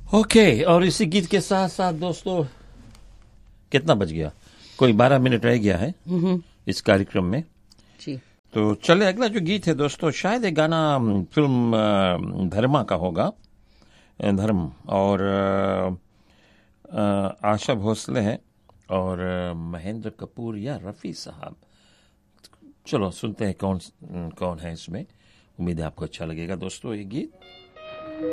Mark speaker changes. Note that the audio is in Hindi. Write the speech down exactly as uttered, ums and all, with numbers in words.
Speaker 1: ओके, और इसी गीत के साथ साथ दोस्तों कितना बज गया? कोई बारह मिनट रह गया है इस कार्यक्रम में
Speaker 2: जी।
Speaker 1: तो चले अगला जो गीत है दोस्तों, शायद ये गाना फिल्म अ, धर्मा का होगा, अ, धर्म, और अ, अ, आशा भोसले हैं और अ, महेंद्र कपूर या रफ़ी साहब। चलो सुनते हैं कौन कौन है इसमें। उम्मीद है आपको अच्छा लगेगा दोस्तों ये गीत।